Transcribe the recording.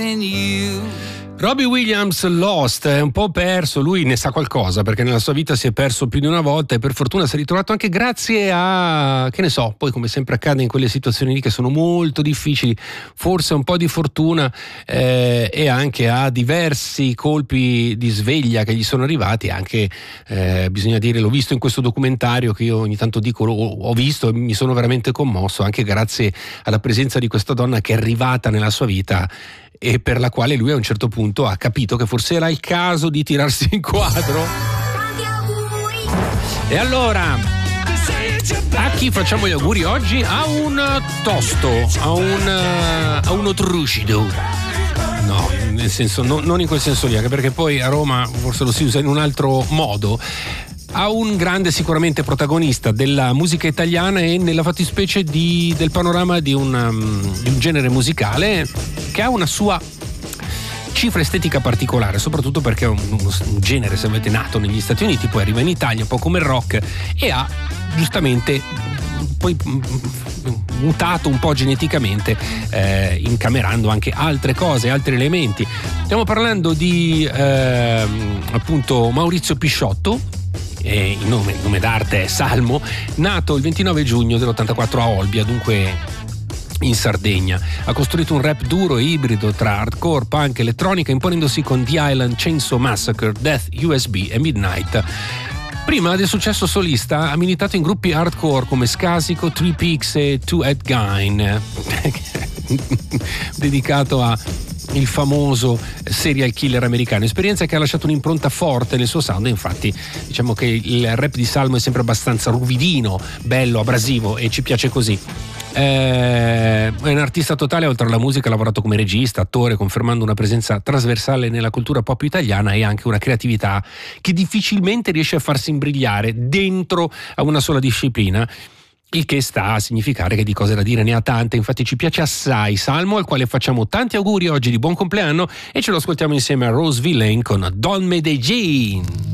Robbie Williams, Lost, è un po' perso, lui ne sa qualcosa perché nella sua vita si è perso più di una volta e per fortuna si è ritrovato anche grazie a, che ne so, poi come sempre accade in quelle situazioni lì che sono molto difficili, forse un po' di fortuna e anche a diversi colpi di sveglia che gli sono arrivati, anche bisogna dire, l'ho visto in questo documentario che io ogni tanto dico ho visto e mi sono veramente commosso, anche grazie alla presenza di questa donna che è arrivata nella sua vita e per la quale lui a un certo punto ha capito che forse era il caso di tirarsi in quadro. E allora, a chi facciamo gli auguri oggi? A un tosto, a uno trucido. No, nel senso, non in quel senso lì, anche perché poi a Roma forse lo si usa in un altro modo. A un grande sicuramente protagonista della musica italiana e nella fattispecie del panorama di un genere musicale che ha una sua cifra estetica particolare, soprattutto perché è un genere, se avete, nato negli Stati Uniti, poi arriva in Italia un po' come il rock e ha giustamente poi mutato un po' geneticamente, incamerando anche altre cose, altri elementi. Stiamo parlando di appunto Maurizio Pisciotto. Il nome d'arte è Salmo, nato il 29 giugno dell'84 a Olbia, dunque in Sardegna. Ha costruito un rap duro e ibrido tra hardcore, punk e elettronica, imponendosi con The Island, Chainsaw Massacre, Death USB e Midnight. Prima del successo solista ha militato in gruppi hardcore come Scasico, Three Peaks e Two Head Gain, dedicato a il famoso serial killer americano, esperienza che ha lasciato un'impronta forte nel suo sound. Infatti diciamo che il rap di Salmo è sempre abbastanza ruvidino, bello, abrasivo e ci piace così. È un artista totale, oltre alla musica ha lavorato come regista, attore, confermando una presenza trasversale nella cultura pop italiana e anche una creatività che difficilmente riesce a farsi imbrigliare dentro a una sola disciplina. Il che sta a significare che di cose da dire ne ha tante. Infatti ci piace assai Salmo, al quale facciamo tanti auguri oggi di buon compleanno e ce lo ascoltiamo insieme a Rose Villain con Don Medellin.